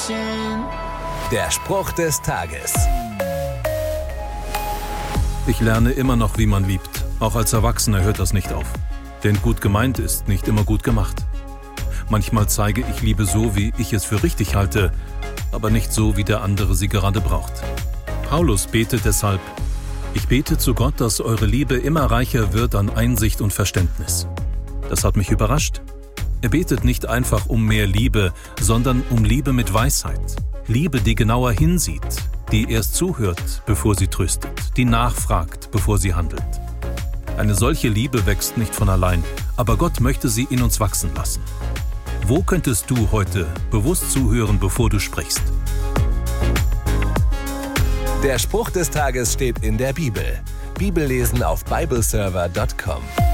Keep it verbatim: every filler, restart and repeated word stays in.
Der Spruch des Tages. Ich lerne immer noch, wie man liebt. Auch als Erwachsener hört das nicht auf. Denn gut gemeint ist nicht immer gut gemacht. Manchmal zeige ich Liebe so, wie ich es für richtig halte, aber nicht so, wie der andere sie gerade braucht. Paulus betet deshalb: Ich bete zu Gott, dass eure Liebe immer reicher wird an Einsicht und Verständnis. Das hat mich überrascht. Er betet nicht einfach um mehr Liebe, sondern um Liebe mit Weisheit. Liebe, die genauer hinsieht, die erst zuhört, bevor sie tröstet, die nachfragt, bevor sie handelt. Eine solche Liebe wächst nicht von allein, aber Gott möchte sie in uns wachsen lassen. Wo könntest du heute bewusst zuhören, bevor du sprichst? Der Spruch des Tages steht in der Bibel. Bibellesen auf bibleserver punkt com.